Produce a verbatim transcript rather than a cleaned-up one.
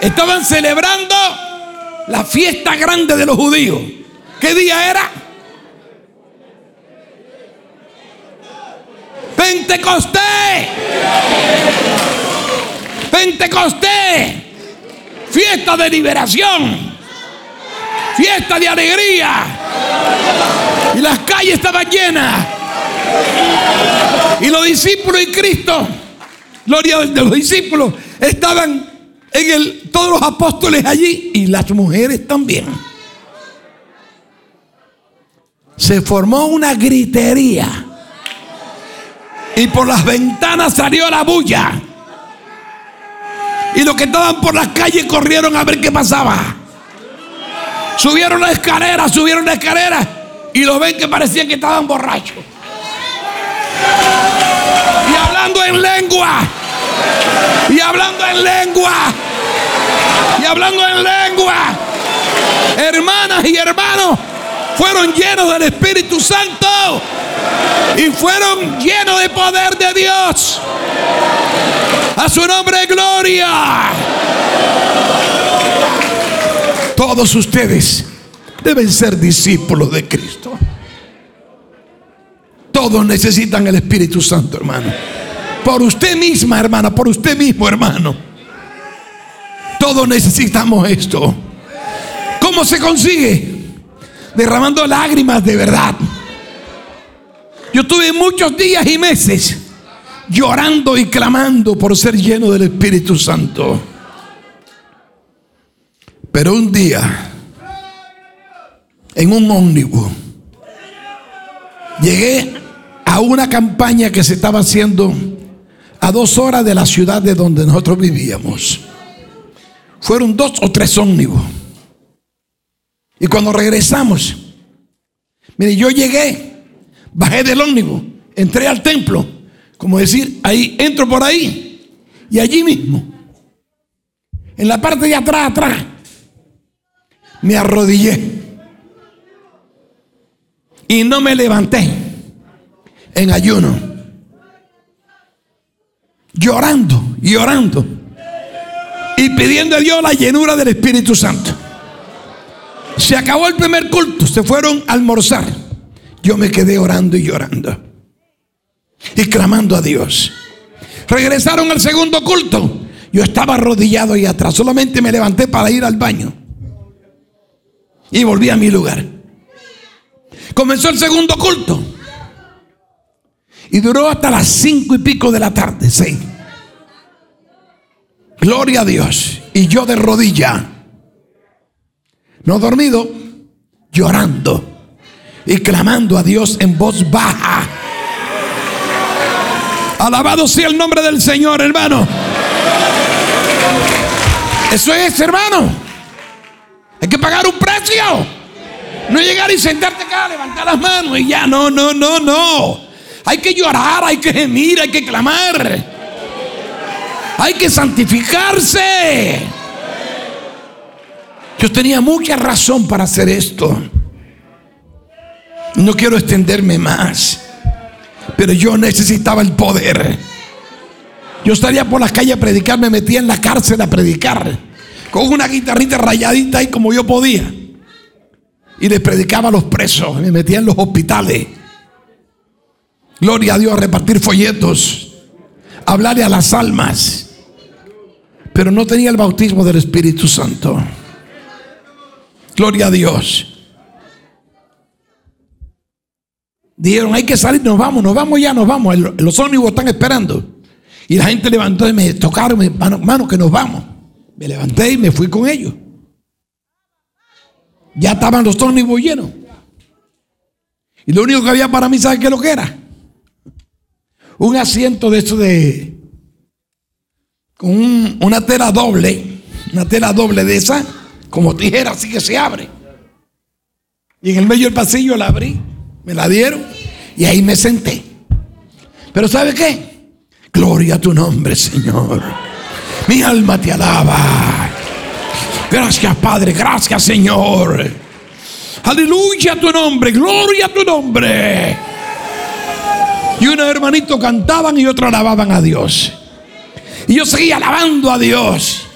Estaban celebrando la fiesta grande de los judíos. ¿Qué día era? Pentecostés. Pentecostés. Fiesta de liberación. Fiesta de alegría. Y las calles estaban llenas. Y los discípulos y Cristo, gloria de los discípulos, estaban en el, todos los apóstoles allí y las mujeres también. Se formó una gritería y por las ventanas salió la bulla. Y los que estaban por las calles corrieron a ver qué pasaba. Subieron la escalera, subieron la escalera y los ven que parecían que estaban borrachos. Y hablando en lengua. Y hablando en lengua. Y hablando en lengua. Hermanas y hermanos, fueron llenos del Espíritu Santo. Y fueron llenos de poder de Dios. A su nombre, gloria. Todos ustedes deben ser discípulos de Cristo. Todos necesitan el Espíritu Santo, hermano. Por usted misma, hermana, por usted mismo, hermano. Todos necesitamos esto. ¿Cómo se consigue? Derramando lágrimas de verdad. Yo tuve muchos días y meses llorando y clamando por ser lleno del Espíritu Santo. Pero un día, en un ómnibus, llegué a una campaña que se estaba haciendo a dos horas de la ciudad de donde nosotros vivíamos. Fueron dos o tres ómnibus. Y cuando regresamos, mire, yo llegué, bajé del ómnibus, entré al templo, como decir, ahí entro por ahí, y allí mismo, en la parte de atrás, atrás, me arrodillé y no me levanté, en ayuno, llorando y orando y pidiendo a Dios la llenura del Espíritu Santo. Se acabó el primer culto, se fueron a almorzar. Yo me quedé orando y llorando y clamando a Dios. Regresaron al segundo culto. Yo estaba arrodillado ahí atrás, solamente me levanté para ir al baño y volví a mi lugar. Comenzó el segundo culto y duró hasta las cinco y pico de la tarde, seis. Gloria a Dios. Y yo de rodilla, no dormido, llorando y clamando a Dios en voz baja. Alabado sea el nombre del Señor, hermano. Eso es, hermano. Hay que pagar un precio. No llegar y sentarte acá, levantar las manos y ya, no, no, no, no. Hay que llorar, hay que gemir, hay que clamar. Hay que santificarse. Yo tenía mucha razón para hacer esto. No quiero extenderme más, pero yo necesitaba el poder. Yo estaría por las calles a predicar, me metía en la cárcel a predicar con una guitarrita rayadita ahí como yo podía. Y les predicaba a los presos, me metía en los hospitales. Gloria a Dios, a repartir folletos, a hablarle a las almas. Pero no tenía el bautismo del Espíritu Santo. Gloria a Dios. Dijeron, hay que salir, nos vamos, nos vamos ya, nos vamos. Los ómnibus están esperando. Y la gente levantó y me tocaron, me, mano, mano, que nos vamos. Me levanté y me fui con ellos. Ya estaban los ómnibus llenos. Y lo único que había para mí, ¿sabe qué es lo que era? Un asiento de esto de con un, una tela doble, una tela doble de esa, como tijera, así que se abre. Y en el medio del pasillo la abrí, me la dieron y ahí me senté. Pero ¿sabe qué? Gloria a tu nombre, Señor. Mi alma te alaba. Gracias, Padre, gracias, Señor. Aleluya a tu nombre, gloria a tu nombre. Y unos hermanitos cantaban y otros alababan a Dios. Y yo seguía alabando a Dios.